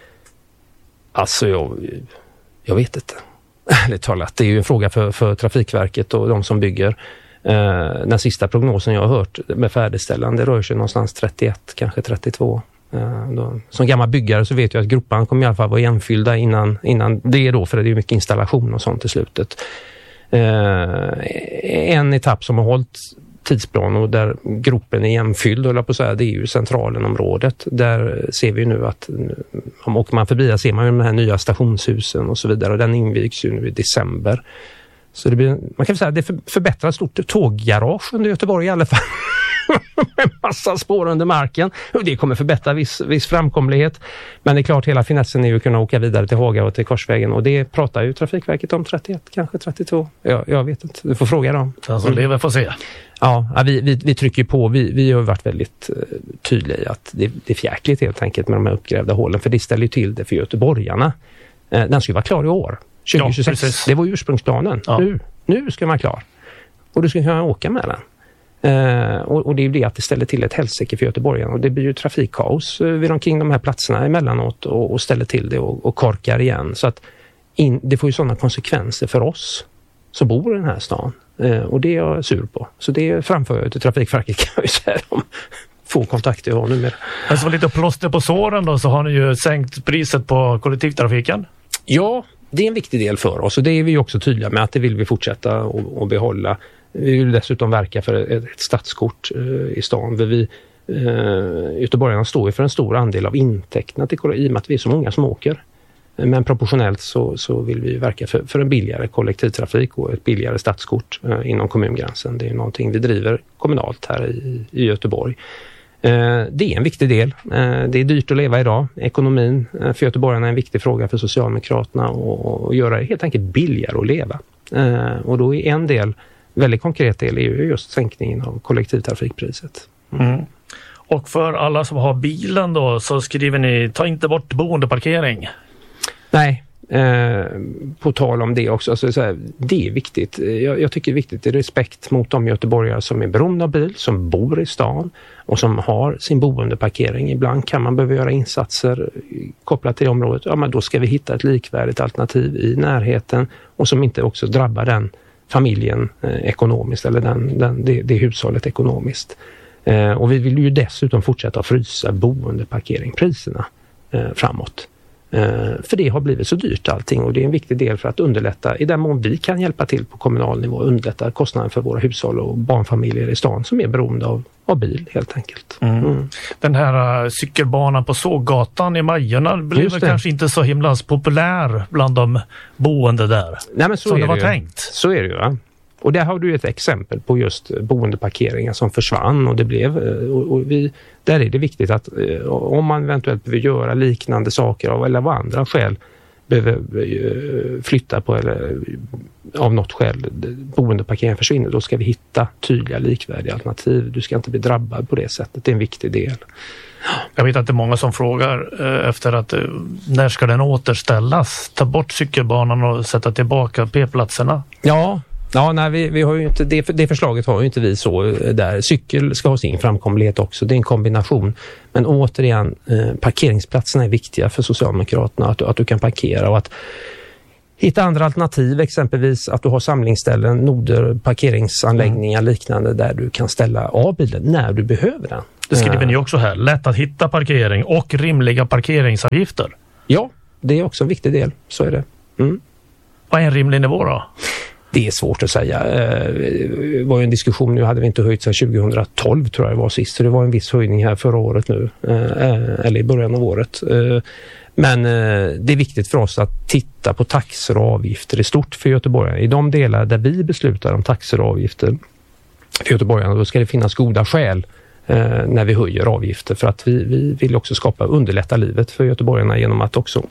Alltså jag, jag vet inte. Ärligt talat, det är ju en fråga för, för Trafikverket och de som bygger. Eh, den sista prognosen jag har hört med färdigställande rör sig någonstans trettioett, kanske trettiotvå. Eh, då, som gammal byggare så vet jag att groparna kommer i alla fall vara igenfyllda innan, innan det är då, för det är ju mycket installation och sånt i slutet. Eh, en etapp som har hållit tidsplan och där gropen är jämfylld, håller på att säga, det är ju centralenområdet. Där ser vi nu att om åker man förbi där ser man ju de här nya stationshusen och så vidare och den invigs ju nu i december. Så det blir, man kan säga, det förbättrar stort tåggarage under Göteborg i alla fall. Med massa spår under marken. Och det kommer förbättra viss, viss framkomlighet. Men det är klart, hela finessen är ju att kunna åka vidare till Haga och till Korsvägen. Och det pratar ju Trafikverket om trettioett, kanske trettiotvå. Jag, jag vet inte, du får fråga dem. Alltså det vi får se. Ja, vi, vi, vi trycker på. Vi, vi har varit väldigt uh, tydliga i att det, det är fjärkligt helt enkelt med de här uppgrävda hålen. För det ställer ju till det för göteborgarna. Uh, den ska vara klar i år. tjugo tjugosex. Ja, det var ju ursprungsplanen. Ja. Nu, nu ska man klar. Och du ska kunna åka med den. Uh, och, och det är ju det att det ställer till ett helsike för göteborgarna. Och det blir ju trafikkaos uh, vid omkring de här platserna emellanåt och, och ställer till det och, och korkar igen. Så att in, det får ju sådana konsekvenser för oss som bor i den här stan. Uh, och det är jag sur på. Så det framför jag till Trafikverket, kan jag ju säga. De få kontakter jag har nu med. Alltså lite plåster på såren då, så har ni ju sänkt priset på kollektivtrafiken. Ja, det är en viktig del för oss och det är vi också tydliga med att det vill vi fortsätta och, och behålla. Vi vill dessutom verka för ett, ett stadskort eh, i stan. Vi, eh, Göteborgarna står ju för en stor andel av intäkterna till, i och med att vi är så många som åker. Men proportionellt så, så vill vi verka för, för en billigare kollektivtrafik och ett billigare stadskort eh, inom kommungränsen. Det är någonting vi driver kommunalt här i, i Göteborg. Eh, det är en viktig del. Eh, det är dyrt att leva idag. Ekonomin eh, för göteborgarna är en viktig fråga för Socialdemokraterna och, och göra det helt enkelt billigare att leva. Eh, och då är en del, väldigt konkret del, är ju just sänkningen av kollektivtrafikpriset. Mm. Mm. Och för alla som har bilen då så skriver ni, ta inte bort boendeparkering. Nej, eh, på tal om det också. Alltså, så här, det är viktigt. Jag, jag tycker det är viktigt i respekt mot de göteborgare som är beroende av bil, som bor i stan och som har sin boendeparkering. Ibland kan man behöva göra insatser kopplat till det området. Ja, men då ska vi hitta ett likvärdigt alternativ i närheten och som inte också drabbar den familjen eh, ekonomiskt eller den, den, det, det hushållet ekonomiskt. Eh, och vi vill ju dessutom fortsätta att frysa boendeparkeringpriserna eh, framåt. Uh, för det har blivit så dyrt allting och det är en viktig del för att underlätta, i den mån vi kan hjälpa till på kommunal nivå, underlätta kostnaden för våra hushåll och barnfamiljer i stan som är beroende av, av bil helt enkelt. Mm. Mm. Den här uh, cykelbanan på Såggatan i Majorna blev kanske inte så himla populär bland de boende där. Nej, men så som är det var det tänkt. Så är det ju, va? Och där har du ett exempel på just boendeparkeringar som försvann och det blev, och, och vi, där är det viktigt att om man eventuellt behöver göra liknande saker av, eller av andra skäl behöver flytta på eller av något skäl boendeparkeringen försvinner, då ska vi hitta tydliga likvärdiga alternativ. Du ska inte bli drabbad på det sättet, det är en viktig del. Jag vet att det är många som frågar eh, efter att eh, när ska den återställas? Ta bort cykelbanan och sätta tillbaka p-platserna? Ja, Ja, nej, vi, vi har ju inte, det, det förslaget har ju inte vi så där. Cykel ska ha sin framkomlighet också. Det är en kombination. Men återigen, eh, parkeringsplatserna är viktiga för Socialdemokraterna. Att, att du kan parkera och att hitta andra alternativ, exempelvis att du har samlingsställen, noder, parkeringsanläggningar mm. liknande där du kan ställa av bilen när du behöver den. Det skriver ni också här. Lätt att hitta parkering och rimliga parkeringsavgifter. Ja, det är också en viktig del. Så är det. Mm. Vad är en rimlig nivå då? Det är svårt att säga. Det var ju en diskussion, nu hade vi inte höjt sedan tjugohundratolv tror jag det var sist. Så det var en viss höjning här förra året nu. Eller i början av året. Men det är viktigt för oss att titta på taxor och avgifter i stort för göteborgarna. I de delar där vi beslutar om taxor och avgifter för göteborgarna, då ska det finnas goda skäl när vi höjer avgifter. För att vi, vi vill också skapa underlätta livet för göteborgarna genom att också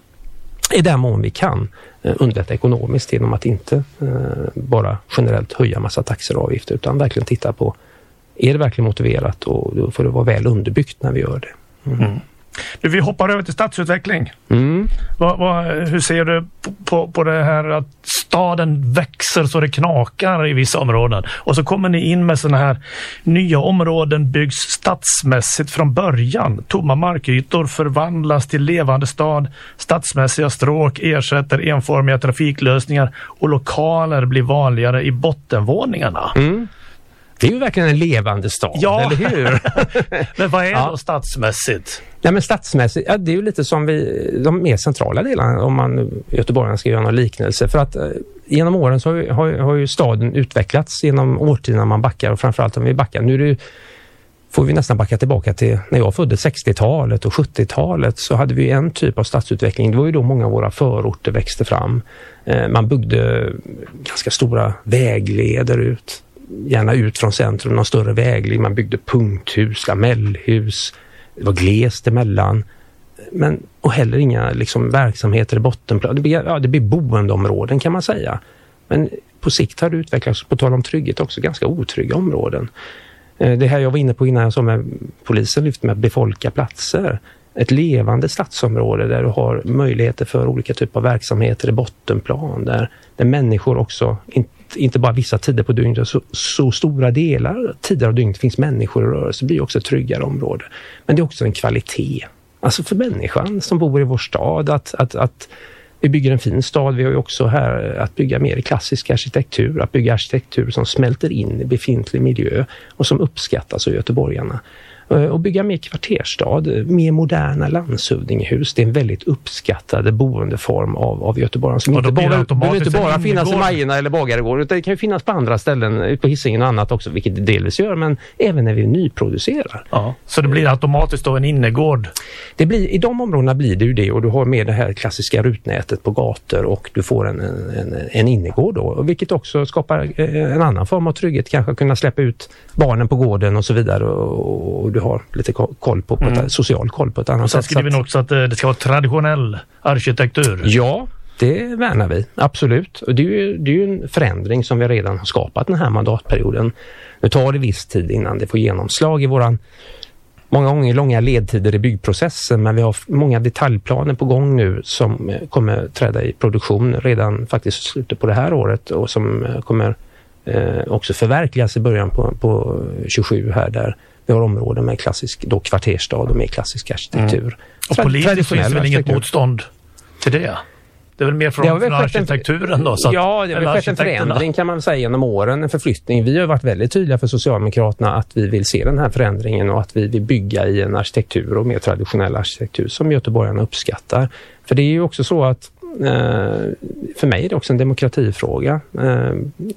i den mån vi kan underlätta ekonomiskt genom att inte bara generellt höja massa taxor och avgifter utan verkligen titta på, är det verkligen motiverat, och då får det vara väl underbyggt när vi gör det. Mm. Mm. Vi hoppar över till stadsutveckling. Mm. Vad, vad, hur ser du på, på, på det här att staden växer så det knakar i vissa områden? Och så kommer ni in med såna här nya områden byggs stadsmässigt från början. Tomma markytor förvandlas till levande stad. Stadsmässiga stråk ersätter enformiga trafiklösningar och lokaler blir vanligare i bottenvåningarna. Mm. Det är ju verkligen en levande stad, ja. Eller hur? Men vad är ja. då stadsmässigt? Ja, men stadsmässigt, ja, det är ju lite som vi, de mer centrala delarna, om man göteborgarna ska göra någon liknelse. För att eh, genom åren så har, har, har ju staden utvecklats genom årtionden man backar, och framförallt om vi backar. Nu är det ju, får vi nästan backa tillbaka till när jag föddes sextiotalet och sjuttiotalet, så hade vi en typ av stadsutveckling. Det var ju då många av våra förorter växte fram. Eh, man byggde ganska stora vägleder ut. Gärna ut från centrum, någon större väg. Man byggde punkthus, lamellhus. Det var glest emellan. Men, och heller inga liksom, verksamheter i bottenplan. Det blir, ja, det blir boendeområden kan man säga. Men på sikt har det utvecklats, på tal om trygghet, också ganska otrygga områden. Det här jag var inne på innan jag sa med polisen lyft med att befolka platser. Ett levande stadsområde där du har möjligheter för olika typer av verksamheter i bottenplan. Där, där människor också, inte, inte bara vissa tider på dygnet, så, så stora delar tider av dygnet finns människor i rörelse. Det blir också ett tryggare område. Men det är också en kvalitet. Alltså för människan som bor i vår stad. Att, att, att vi bygger en fin stad. Vi har ju också här att bygga mer i klassisk arkitektur. Att bygga arkitektur som smälter in i befintlig miljö och som uppskattas av göteborgarna. Och bygga mer kvarterstad, mer moderna landshövdingehus. Det är en väldigt uppskattad boendeform av, av Göteborg. Som inte bara, behöver inte bara finnas i Majerna eller Bagaregård, utan det kan ju finnas på andra ställen, på Hisingen och annat också, vilket det delvis gör, men även när vi nyproducerar. Ja, så det blir automatiskt då en innergård? Det blir, i de områdena blir det ju det, och du har med det här klassiska rutnätet på gator och du får en, en, en innergård då, vilket också skapar en annan form av trygghet, kanske kunna släppa ut barnen på gården och så vidare, och, och du har lite koll på, på mm. ett, social koll på ett annat sätt. Och sen skriver vi också att det ska vara traditionell arkitektur. Ja, det värnar vi. Absolut. Och det är ju, det är ju en förändring som vi redan har skapat den här mandatperioden. Nu tar det viss tid innan det får genomslag i våran många gånger långa ledtider i byggprocessen, men vi har många detaljplaner på gång nu som kommer träda i produktion redan faktiskt slutet på det här året, och som kommer eh, också förverkligas i början på, på tjugosju här, där vi har områden med klassisk då kvarterstad och med klassisk arkitektur. Mm. Och politiskt finns väl inget motstånd till det? Det är väl mer från, från arkitekturen då? Så att, ja, det har skett en förändring kan man säga genom åren, en förflyttning. Vi har varit väldigt tydliga för Socialdemokraterna att vi vill se den här förändringen och att vi vill bygga i en arkitektur och mer traditionell arkitektur som göteborgarna uppskattar. För det är ju också så att eh, för mig är det också en demokratifråga. Eh,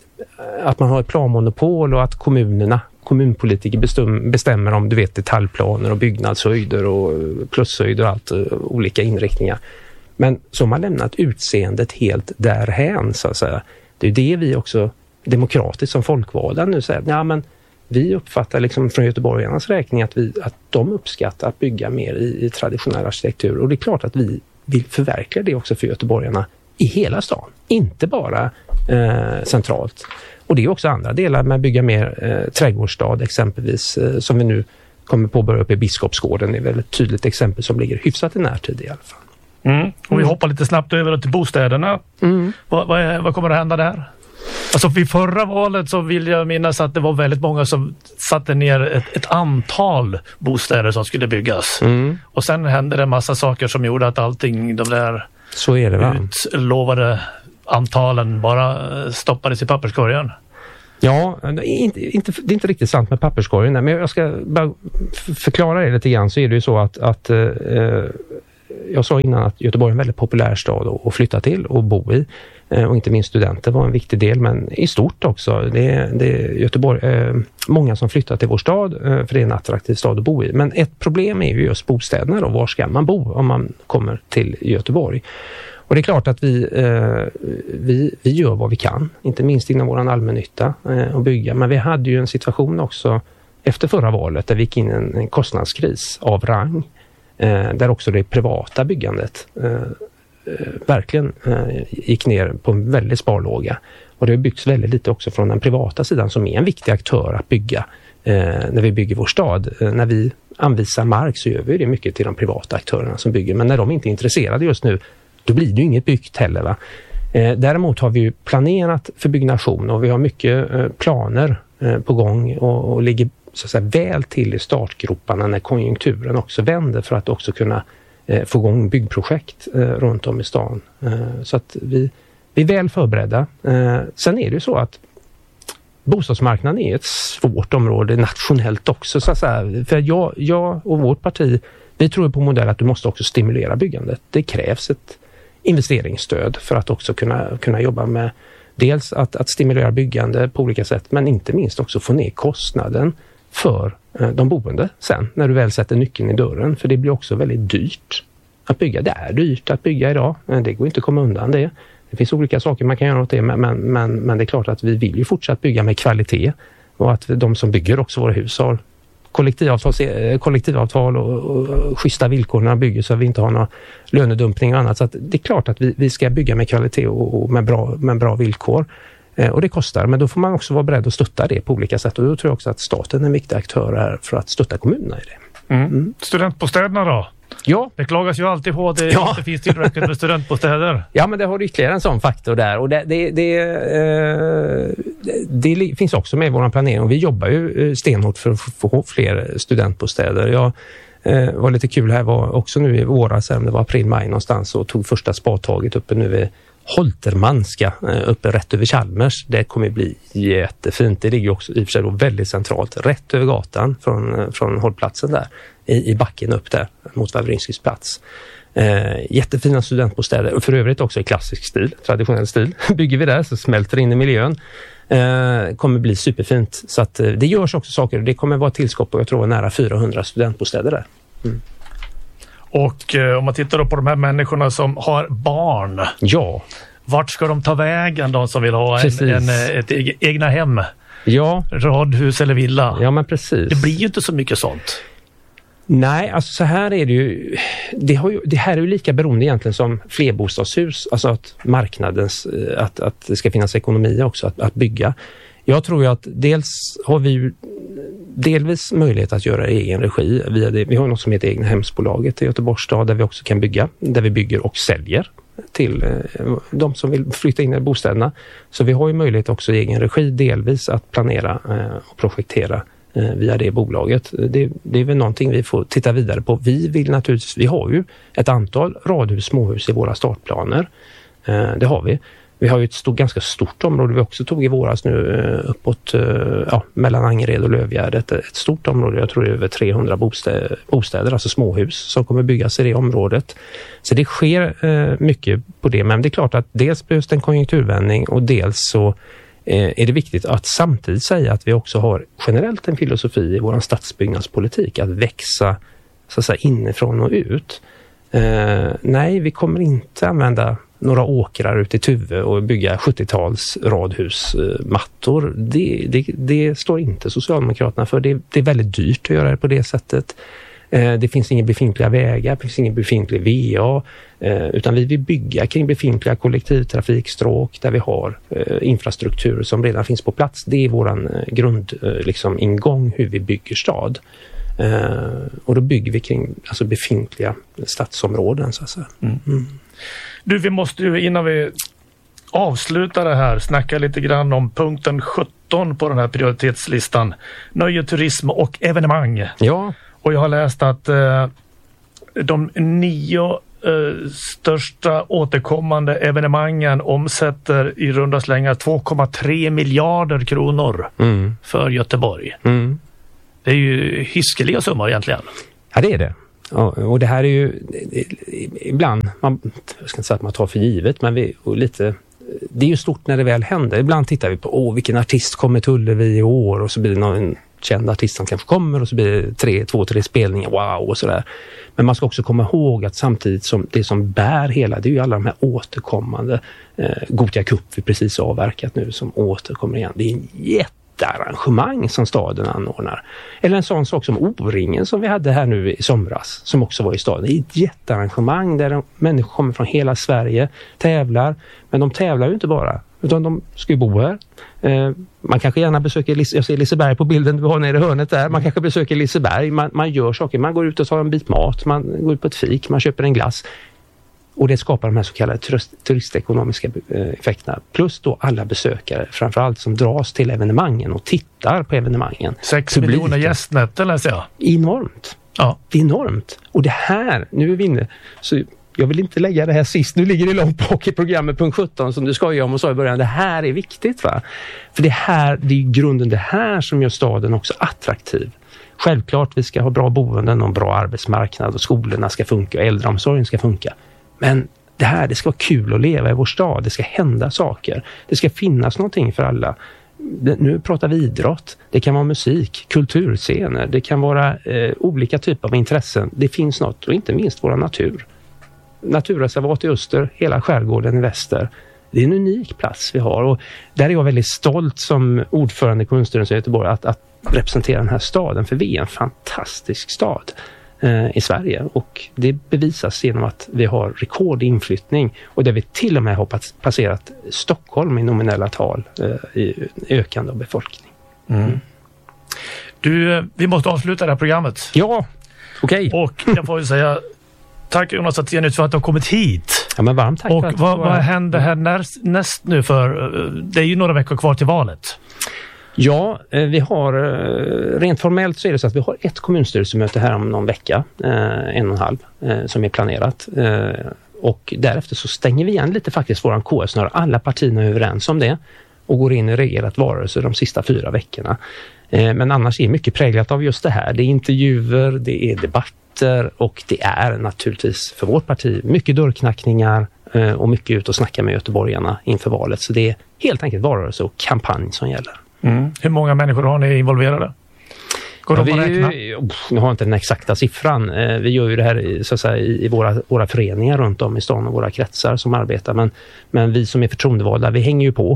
att man har ett planmonopol och att kommunerna kommunpolitiker bestäm, bestämmer om du vet detaljplaner och byggnadshöjder och plushöjder och allt, olika inriktningar. Men som har lämnat utseendet helt därhän så att säga. Det är det vi också demokratiskt som folkvalda nu säger. Ja, men vi uppfattar liksom från göteborgarnas räkning att, vi, att de uppskattar att bygga mer i, i traditionell arkitektur. Och det är klart att vi vill förverkliga det också för göteborgarna i hela stan. Inte bara eh, centralt. Och det är också andra delar med att bygga mer eh, trädgårdsstad exempelvis, eh, som vi nu kommer påbörja upp i Biskopsgården. Det är väl ett tydligt exempel som ligger hyfsat i närtid i alla fall. Mm. Och vi hoppar lite snabbt över till bostäderna. Mm. Vad, vad, är, vad kommer att hända där? Alltså vid förra valet så vill jag minnas att det var väldigt många som satte ner ett, ett antal bostäder som skulle byggas. Mm. Och sen hände det en massa saker som gjorde att allting, de där så är det, va? utlovade antalen bara stoppades i papperskorgen. Ja, det är inte, inte, det är inte riktigt sant med papperskorgen, men jag ska bara förklara det lite grann. Så är det ju så att, att eh, jag sa innan att Göteborg är en väldigt populär stad att flytta till och bo i. Eh, och inte minst studenter var en viktig del, men i stort också. Det är, det är Göteborg, eh, många som flyttar till vår stad eh, för det är en attraktiv stad att bo i. Men ett problem är ju just bostäderna då. Var ska man bo om man kommer till Göteborg? Och det är klart att vi, eh, vi, vi gör vad vi kan, inte minst inom vår allmännytta eh, och bygga. Men vi hade ju en situation också efter förra valet där vi gick in i en, en kostnadskris av rang. Eh, där också det privata byggandet eh, eh, verkligen eh, gick ner på en väldigt sparlåga. Och det har byggts väldigt lite också från den privata sidan som är en viktig aktör att bygga eh, när vi bygger vår stad. Eh, när vi anvisar mark så gör vi det mycket till de privata aktörerna som bygger. Men när de inte är intresserade just nu, då blir det ju inget byggt heller, va? Eh, däremot har vi ju planerat för byggnation och vi har mycket eh, planer eh, på gång och, och ligger så att säga väl till i startgroparna när konjunkturen också vänder för att också kunna eh, få igång byggprojekt eh, runt om i stan. Eh, så att vi, vi är väl förberedda. Eh, sen är det ju så att bostadsmarknaden är ett svårt område nationellt också. Så att säga. För jag, jag och vårt parti, vi tror på modell att du måste också stimulera byggandet. Det krävs ett investeringsstöd för att också kunna, kunna jobba med dels att, att stimulera byggande på olika sätt, men inte minst också få ner kostnaden för eh, de boende sen när du väl sätter nyckeln i dörren. För det blir också väldigt dyrt att bygga. Det är dyrt att bygga idag. Det går inte att komma undan det. Det finns olika saker man kan göra åt det, men, men, men, men det är klart att vi vill ju fortsatt bygga med kvalitet och att de som bygger också våra hus har kollektivavtal, kollektivavtal och, och, och schyssta villkor när de bygger så att vi inte har någon lönedumpning och annat. Så att det är klart att vi, vi ska bygga med kvalitet och, och med, bra, med bra villkor. Eh, och det kostar, men då får man också vara beredd att stötta det på olika sätt. Och då tror jag också att staten är en viktig aktör här för att stötta kommunerna i det. Mm. Mm. Studentbostäderna då? Ja. Det klagas ju alltid på att det ja. inte finns tillräckligt med studentbostäder. Ja, men det har ytterligare en sån faktor där. Och det, det, det, eh, det, det finns också med i vår planering. Och vi jobbar ju stenhårt för att få fler studentbostäder. Jag eh, var lite kul här, var också nu i våras, det var april, maj någonstans, och tog första spadtaget uppe nu vid Holtermanska, uppe rätt över Chalmers. Det kommer bli jättefint. Det ligger också i och för sig då väldigt centralt, rätt över gatan från, från hållplatsen där, i, i backen upp där mot Wawrinskys plats. Eh, jättefina studentbostäder och för övrigt också i klassisk stil, traditionell stil. Bygger vi där så smälter in i miljön. Eh, kommer bli superfint. Så att eh, det görs också saker. Det kommer vara tillskott på, jag tror, nära fyrahundra studentbostäder där. Mm. Och eh, om man tittar då på de här människorna som har barn. Ja. Vart ska de ta vägen, de som vill ha en, en, ett egna hem? Ja. Radhus eller villa? Ja, men precis. Det blir ju inte så mycket sånt. Nej, alltså så här är det ju. Det, har ju, det här är ju lika beroende egentligen som flerbostadshus. Alltså att marknadens, att, att det ska finnas ekonomi också att, att bygga. Jag tror ju att dels har vi ju delvis möjlighet att göra egen regi via det. Vi har något som heter Egna hemsbolaget i Göteborgs stad där vi också kan bygga. Där vi bygger och säljer till eh, de som vill flytta in i bostäderna. Så vi har ju möjlighet också i egen regi delvis att planera eh, och projektera eh, via det bolaget. Det, det är väl någonting vi får titta vidare på. Vi vill naturligtvis, vi har ju ett antal radhus, småhus i våra startplaner. Eh, det har vi. Vi har ju ett stort, ganska stort område vi också tog i våras nu uppåt ja, mellan Angered och Lövgärdet. Ett stort område, jag tror det är över trehundra bostäder, bostäder, alltså småhus som kommer byggas i det området. Så det sker eh, mycket på det, men det är klart att dels behövs det en konjunkturvändning och dels så eh, är det viktigt att samtidigt säga att vi också har generellt en filosofi i vår stadsbyggnadspolitik att växa så att säga inifrån och ut. Eh, nej, vi kommer inte använda några åkrar ute i Tuve och bygga sjuttio-tals radhusmattor. Det, det, det står inte Socialdemokraterna för. Det, det är väldigt dyrt att göra det på det sättet. Eh, det finns inga befintliga vägar, det finns ingen befintlig V A, eh, utan vi vill bygga kring befintliga kollektivtrafikstråk där vi har eh, infrastruktur som redan finns på plats. Det är våran eh, grund, eh, liksom ingång hur vi bygger stad. Eh, och då bygger vi kring alltså befintliga stadsområden så att säga. Mm. Mm. Du, vi måste ju innan vi avsluta det här, snacka lite grann om punkten sjutton på den här prioritetslistan. Nöje, turism och evenemang. Ja. Och jag har läst att eh, de nio eh, största återkommande evenemangen omsätter i runda slängar två komma tre miljarder kronor mm. för Göteborg. Mm. Det är ju hiskeliga summor egentligen. Ja, det är det. Och det här är ju ibland, man, jag ska inte säga att man tar för givet, men vi, och lite, det är ju stort när det väl händer. Ibland tittar vi på, åh, vilken artist kommer till Ullevi i år, och så blir det någon känd artist som kanske kommer, och så blir det tre, två, tre spelningar, wow, och sådär. Men man ska också komma ihåg att samtidigt som det som bär hela, det är ju alla de här återkommande eh, Gothia Cup vi precis avverkat nu som återkommer igen. Det är en jättearrangemang som staden anordnar. Eller en sån sak som O-ringen som vi hade här nu i somras, som också var i staden. Det är ett jättearrangemang där de, människor kommer från hela Sverige, tävlar, men de tävlar ju inte bara, utan de ska ju bo här. Eh, man kanske gärna besöker, jag ser Liseberg på bilden du har nere i hörnet där, man kanske besöker Liseberg, man, man gör saker, man går ut och tar en bit mat, man går ut på ett fik, man köper en glass. Och det skapar de här så kallade turist, turistekonomiska effekterna. Plus då alla besökare, framförallt som dras till evenemangen och tittar på evenemangen. Sex miljoner gästnätter läser jag. Enormt. Ja. Det är enormt. Och det här, nu är vi inne, så jag vill inte lägga det här sist. Nu ligger det långt bak i programmet punkt sjutton som du skojar om och sa i början. Det här är viktigt, va? För det här, det är grunden det här som gör staden också attraktiv. Självklart vi ska ha bra boenden och bra arbetsmarknad och skolorna ska funka och äldreomsorgen ska funka. Men det här, det ska vara kul att leva i vår stad. Det ska hända saker. Det ska finnas någonting för alla. Det, nu pratar vi idrott. Det kan vara musik, kulturscener. Det kan vara eh, olika typer av intressen. Det finns något, och inte minst vår natur. Naturreservat i öster, hela skärgården i väster. Det är en unik plats vi har. Och där är jag väldigt stolt som ordförande i kommunstyrelsen i Göteborg att, att representera den här staden. För vi är en fantastisk stad i Sverige, och det bevisas genom att vi har rekordinflyttning och där vi till och med har passerat Stockholm i nominella tal eh, i ökande av befolkning. Mm. Mm. Du, vi måste avsluta det här programmet. Ja, okej. Okay. Och jag får ju säga tack Jonas Athenius för att du har kommit hit. Ja, men varmt tack. Och för att vad, vad händer här näst, näst nu, för det är ju några veckor kvar till valet. Ja, vi har, rent formellt så är det så att vi har ett kommunstyrelsemöte här om någon vecka, en och en halv, som är planerat. Och därefter så stänger vi igen lite faktiskt våran K S när alla partierna är överens om det och går in i regerat varelse de sista fyra veckorna. Men annars är mycket präglat av just det här. Det är intervjuer, det är debatter och det är naturligtvis för vårt parti mycket dörrknackningar och mycket ut och snacka med göteborgarna inför valet. Så det är helt enkelt varelse och kampanj som gäller. Mm. Hur många människor har ni involverade? Går ja, de att räkna? Nu har inte den exakta siffran. Vi gör ju det här så att säga, i våra, våra föreningar runt om i stan och våra kretsar som arbetar. Men, men vi som är förtroendevalda, vi hänger ju på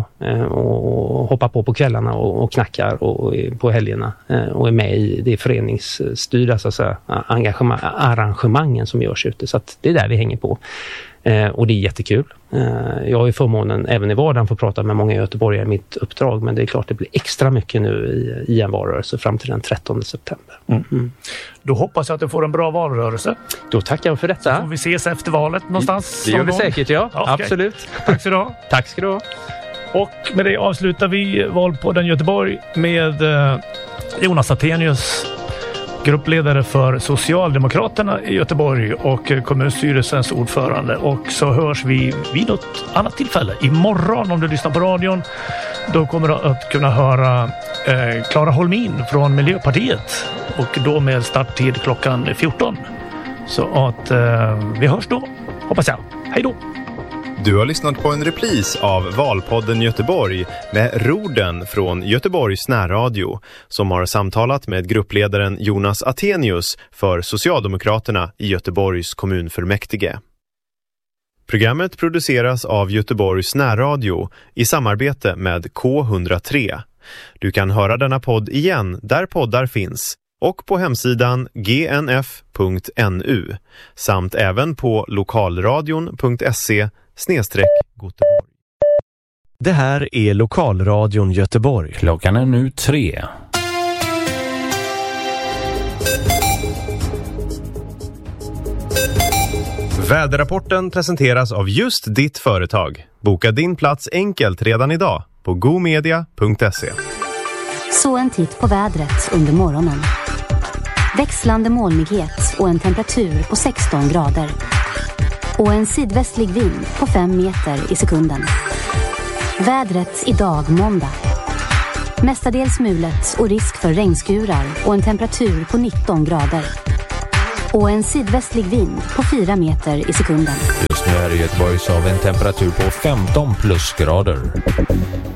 och hoppar på på kvällarna och, och knackar och, och på helgerna och är med i det föreningsstyrda så att säga, engagemang, arrangemangen som görs ute. Så att det är där vi hänger på. Eh, och det är jättekul. Eh, jag har ju förmånen även i vardagen för att prata med många göteborgare i mitt uppdrag, men det är klart det blir extra mycket nu i, i en valrörelse fram till den trettonde september. Mm. Mm. Då hoppas jag att du får en bra valrörelse. Då tackar jag för detta. Så får vi ses efter valet någonstans. Det gör vi säkert, ja. ja okay. Absolut. Tack så du ha. Tack ska du ha. Och med det avslutar vi Valpodden Göteborg med eh, Jonas Athenius, gruppledare för Socialdemokraterna i Göteborg och kommunstyrelsens ordförande. Och så hörs vi vid något annat tillfälle. Imorgon om du lyssnar på radion, då kommer du att kunna höra eh, Clara Holmin från Miljöpartiet. Och då med starttid klockan fjorton. Så att eh, vi hörs då, hoppas jag. Hej då! Du har lyssnat på en repris av Valpodden Göteborg med Rorden från Göteborgs närradio som har samtalat med gruppledaren Jonas Athenius för Socialdemokraterna i Göteborgs kommunfullmäktige. Programmet produceras av Göteborgs närradio i samarbete med K hundra tre. Du kan höra denna podd igen där poddar finns och på hemsidan g n f punkt n u samt även på lokalradion punkt se snedstreck Göteborg. Det här är Lokalradion Göteborg. Klockan är nu tre. Väderrapporten presenteras av just ditt företag. Boka din plats enkelt redan idag på gomedia punkt se. Så en titt på vädret under morgonen. Växlande molnighet och en temperatur på sexton grader. Och en sydvästlig vind på fem meter i sekunden. Vädret idag måndag. Mestadels mulet och risk för regnskurar och en temperatur på nitton grader. Och en sydvästlig vind på fyra meter i sekunden. Just nu är det Göteborg så av en temperatur på femton plusgrader.